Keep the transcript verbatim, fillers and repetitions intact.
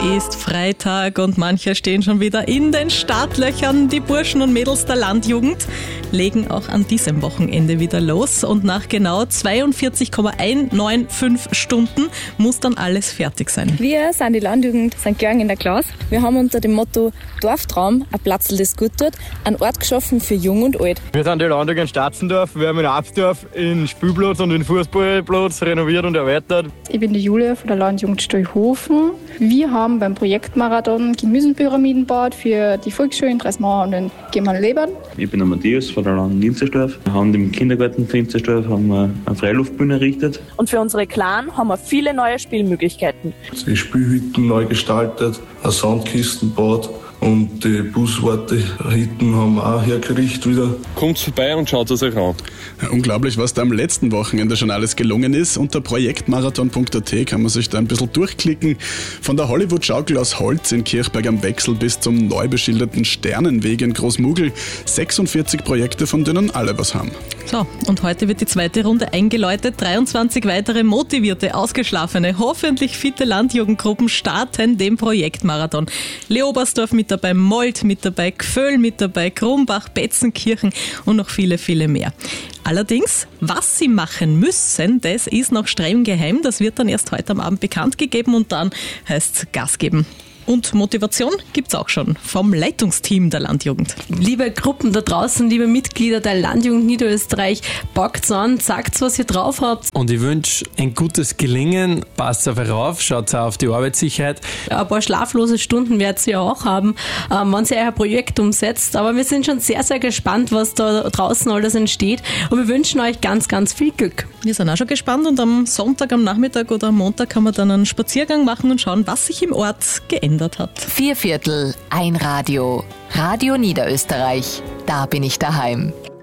ist Freitag und manche stehen schon wieder in den Startlöchern. Die Burschen und Mädels der Landjugend legen auch an diesem Wochenende wieder los und nach genau zweiundvierzig Komma hundertfünfundneunzig Stunden muss dann alles fertig sein. Wir sind die Landjugend Sankt Georgen in der Klaus. Wir haben unter dem Motto Dorftraum, ein Platzl, das gut tut, einen Ort geschaffen für Jung und Alt. Wir sind die Landjugend Statzendorf. Wir haben in Absdorf den Spielplatz und den Fußballplatz renoviert und erweitert. Ich bin die Julia von der Landjugend Stolhofen. Wir haben beim Projektmarathon Gemüsenpyramiden gebaut für die Volksschule in Dresmar und in Gemann-Lebern. Ich bin der Matthias von der Landjugend Inzersdorf. Wir haben im Kindergarten von Inzersdorf haben wir eine Freiluftbühne errichtet. Und für unsere Clan haben wir viele neue Spielmöglichkeiten. Die Spielhütten neu gestaltet, eine Sandkisten gebaut. Und die Buswarte-Hitten haben wir auch hergerichtet wieder. Kommt vorbei und schaut es euch an. Ja, unglaublich, was da am letzten Wochenende schon alles gelungen ist. Unter projektmarathon punkt a t kann man sich da ein bisschen durchklicken. Von der Hollywood-Schaukel aus Holz in Kirchberg am Wechsel bis zum neu beschilderten Sternenweg in Großmugel. sechsundvierzig Projekte, von denen alle was haben. So, und heute wird die zweite Runde eingeläutet. dreiundzwanzig weitere motivierte, ausgeschlafene, hoffentlich fitte Landjugendgruppen starten den Projektmarathon. Leobersdorf mit dabei, Mold mit dabei, Gföhl mit dabei, Krumbach, Betzenkirchen und noch viele, viele mehr. Allerdings, was sie machen müssen, das ist noch streng geheim. Das wird dann erst heute am Abend bekannt gegeben und dann heißt es Gas geben. Und Motivation gibt's auch schon vom Leitungsteam der Landjugend. Liebe Gruppen da draußen, liebe Mitglieder der Landjugend Niederösterreich, packt's an, sagt's, was ihr drauf habt. Und ich wünsche ein gutes Gelingen, passt auf euch auf, schaut auch auf die Arbeitssicherheit. Ein paar schlaflose Stunden werdet ihr auch haben, ähm, wenn ihr euer Projekt umsetzt. Aber wir sind schon sehr, sehr gespannt, was da draußen alles entsteht. Und wir wünschen euch ganz, ganz viel Glück. Wir sind auch schon gespannt und am Sonntag, am Nachmittag oder am Montag kann man dann einen Spaziergang machen und schauen, was sich im Ort geändert hat. Vier Viertel, ein Radio. Radio Niederösterreich. Da bin ich daheim.